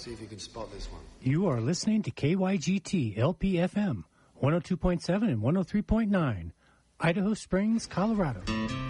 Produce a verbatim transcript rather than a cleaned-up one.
See if you can spot this one. You are listening to K Y G T L P F M, one oh two point seven and one oh three point nine, Idaho Springs, Colorado.